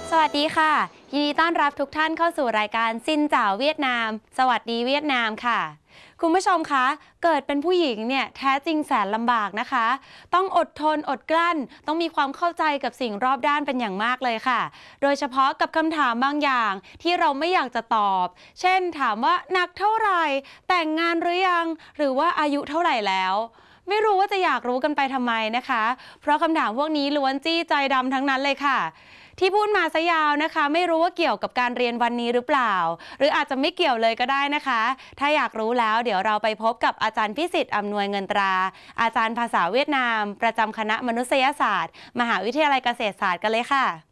สวัสดีค่ะยินดีต้อนรับทุกท่านเข้าสู่รายการซินเจ้าเวียดนาม สวัสดีเวียดนามค่ะคุณผู้ชมคะเกิดเป็นผู้หญิงเนี่ยแท้จริงแสนลำบากนะคะต้องอดทนอดกลั้นต้องมีความเข้าใจกับสิ่งรอบด้านเป็นอย่างมากเลยค่ะโดยเฉพาะกับคำถามบางอย่างที่เราไม่อยากจะตอบเช่นถามว่าหนักเท่าไหร่แต่งงานหรือยังหรือว่าอายุเท่าไหร่แล้วไม่รู้ว่าจะอยากรู้กันไปทำไมนะคะเพราะคำถามพวกนี้ล้วนจี้ใจดำทั้งนั้นเลยค่ะที่พูดมาซะยาวนะคะไม่รู้ว่าเกี่ยวกับการเรียนวันนี้หรือเปล่าหรืออาจจะไม่เกี่ยวเลยก็ได้นะคะถ้าอยากรู้แล้วเดี๋ยวเราไปพบกับอาจารย์พิสิทธิ์อำนวยเงินตราอาจารย์ภาษาเวียดนามประจำคณะมนุษยศาสตร์มหาวิทยาลัยเกษตรศาสตร์กันเลยค่ะ